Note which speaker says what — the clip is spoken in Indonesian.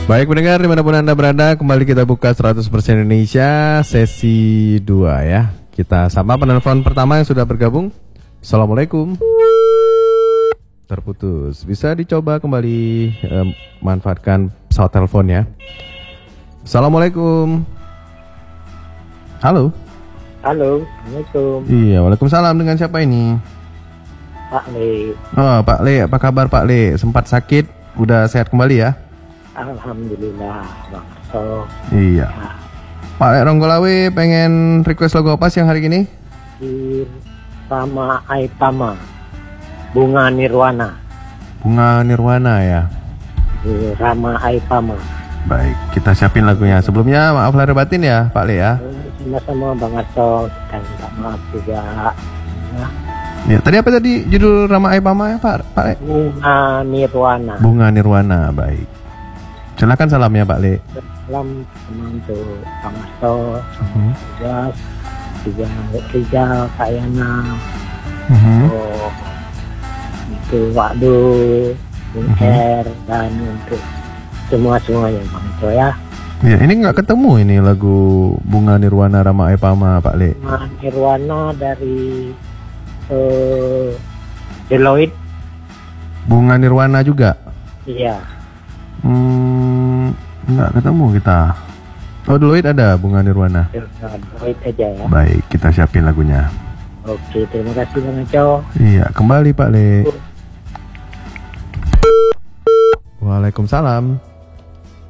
Speaker 1: Baik pendengar dimanapun Anda berada, kembali kita buka 100% Indonesia sesi 2 ya. Kita sapa penelpon pertama yang sudah bergabung. Assalamualaikum. Terputus. Bisa dicoba kembali manfaatkan pesawat telepon ya. Assalamualaikum. Halo.
Speaker 2: Halo, Assalamualaikum.
Speaker 1: Iya, waalaikumsalam. Dengan siapa ini?
Speaker 2: Pak Le.
Speaker 1: Oh, Pak Le, apa kabar Pak Le? Sempat sakit, udah sehat kembali ya?
Speaker 2: Alhamdulillah, Bang Arso.
Speaker 1: Iya. Pak Le Ronggolawe pengen request lagu apa sih yang hari ini?
Speaker 2: Di Rama Aipama, Bunga Nirwana.
Speaker 1: Bunga Nirwana ya.
Speaker 2: Di Rama Aipama.
Speaker 1: Baik, kita siapin lagunya. Sebelumnya maaf lahir batin ya Pak Le ya.
Speaker 2: Sama-sama Bang Arso, dan minta maaf juga.
Speaker 1: Ya, tadi apa tadi judul Rama Aipama ya Pak Le?
Speaker 2: Bunga Nirwana.
Speaker 1: Bunga Nirwana, baik. Silakan salamnya Pak Le.
Speaker 2: Salam untuk Bang Arso, juga Rizal, Kak Yana, itu Wakdu, Bung R, dan untuk semua-semuanya Bang Arso ya.
Speaker 1: Ya, ini nggak ketemu ini lagu Bunga Nirwana Rama Aipama Pak Le.
Speaker 2: Bunga Nirwana dari Deloitte.
Speaker 1: Bunga Nirwana juga?
Speaker 2: Iya.
Speaker 1: Nggak ketemu kita. Oh, Deloitte ada Bunga Nirwana.
Speaker 2: Deloitte aja ya.
Speaker 1: Baik, kita siapin lagunya.
Speaker 2: Oke, terima kasih Bang Arso.
Speaker 1: Iya, kembali Pak Le. Waalaikumsalam.